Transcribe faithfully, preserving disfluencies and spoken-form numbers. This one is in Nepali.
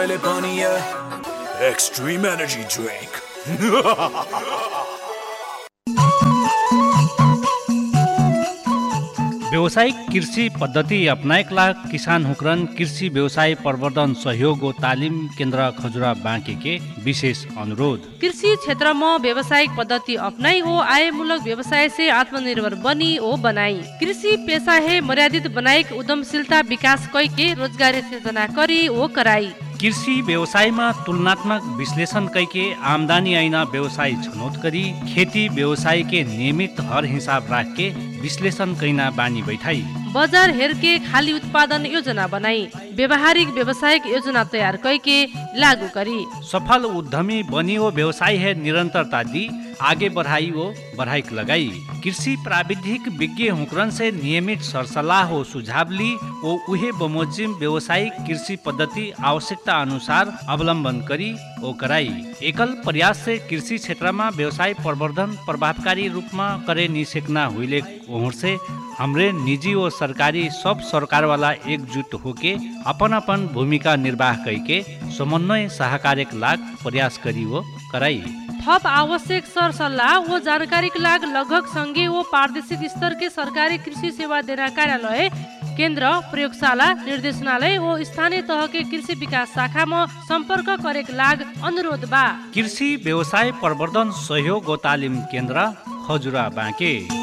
Extreme energy drink. व्यावसायिक कृषि पद्धति अपनाएकला किसान हुक्रन कृषि व्यवसाय प्रवर्धन सहयोग व तालिम केन्द्र खजुरा बाँके के विशेष अनुरोध। कृषि क्षेत्र में व्यावसायिक पद्धति अपनाई हो आयमूलक व्यवसाय से आत्मनिर्भर बनी ओ बनाई। कृषि पेशा है मर्यादित बनाइक उद्यमशीलता विकास कई के रोजगारी सृजना करी ओ कराई। कृषि व्यवसायमा तुलनात्मक विश्लेषण कैके आमदानी ऐना व्यवसाय छनौट करी खेती व्यवसाय के नियमित हर हिसाब राख के विश्लेषण कैना बानी बैठाई। बजार हेर के खाली उत्पादन योजना बनाई व्यवहारिक व्यवसायिक योजना तैयार करके लागू करी। सफल उद्यमी बनी वो व्यवसाय है निरंतरता दी आगे बढ़ाई वो बढ़ाई लगाई। कृषि प्राविधिक विज्ञ हुक्रन से नियमित सरसल्लाह हो सुझाव ली वो उहे बमोजिम व्यवसायिक कृषि पद्धति आवश्यकता अनुसार अवलंबन करी ओ कराई। एकल प्रयास से कृषि क्षेत्र में व्यवसाय प्रवर्धन प्रभावकारी रूप में करे निसेकना हुईले ओहर से हमरे निजी और सरकारी सब सरकार वाला एकजुट होके अपन अपन भूमिका निर्वाह करके समन्वय सहकार्य लाग प्रयास करी वो कराई। थप आवश्यक सर सल्लाह व जानकारी के लाग लगभग संघीय व प्रादेशिक स्तर के सरकारी कृषि सेवा देना कार्यालय केंद्र प्रयोगशाला निर्देशनालय व स्थानीय तह के कृषि विकास शाखा में संपर्क करे के लाग अनुरोध बा। कृषि व्यवसाय प्रवर्धन सहयोग व तालिम केन्द्र खजुरा बाँके।